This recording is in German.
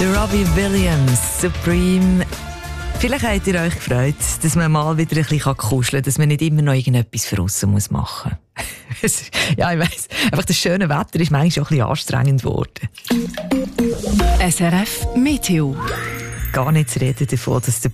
Der Robbie Williams, Supreme. Vielleicht habt ihr euch gefreut, dass man mal wieder ein bisschen kuscheln kann, dass man nicht immer noch irgendetwas für aussen machen muss. Ja, ich weiss. Einfach das schöne Wetter ist manchmal auch ein bisschen anstrengend geworden. SRF Meteo. Gar nicht zu reden davon, dass der